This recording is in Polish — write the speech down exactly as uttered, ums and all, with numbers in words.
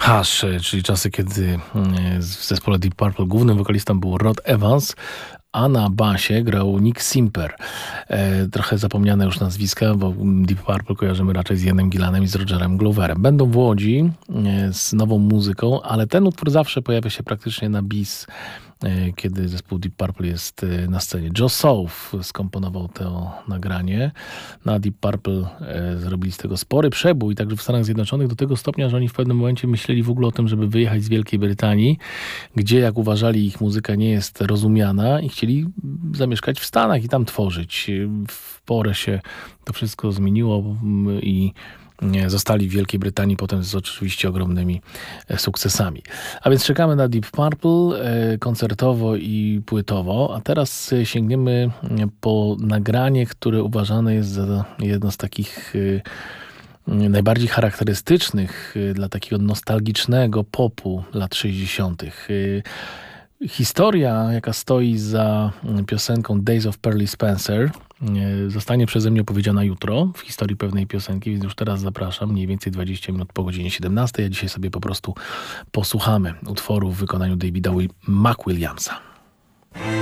Hush, czyli czasy, kiedy w zespole Deep Purple głównym wokalistą był Rod Evans, a na basie grał Nick Simper. E, trochę zapomniane już nazwiska, bo Deep Purple kojarzymy raczej z Ianem Gillanem i z Rogerem Gloverem. Będą w Łodzi e, z nową muzyką, ale ten utwór zawsze pojawia się praktycznie na bis, e, kiedy zespół Deep Purple jest e, na scenie. Joe South skomponował to nagranie. Na Deep Purple e, zrobili z tego spory przebój, także w Stanach Zjednoczonych, do tego stopnia, że oni w pewnym momencie myśleli w ogóle o tym, żeby wyjechać z Wielkiej Brytanii, gdzie, jak uważali, ich muzyka nie jest rozumiana i chcieli zamieszkać w Stanach i tam tworzyć. W porę się to wszystko zmieniło i zostali w Wielkiej Brytanii potem z oczywiście ogromnymi sukcesami. A więc czekamy na Deep Purple koncertowo i płytowo, a teraz sięgniemy po nagranie, które uważane jest za jedno z takich najbardziej charakterystycznych dla takiego nostalgicznego popu lat sześćdziesiątych. Historia, jaka stoi za piosenką Days of Pearly Spencer, zostanie przeze mnie opowiedziana jutro w historii pewnej piosenki, więc już teraz zapraszam, mniej więcej dwadzieścia minut po godzinie siedemnastej. A dzisiaj sobie po prostu posłuchamy utworu w wykonaniu Davida McWilliamsa.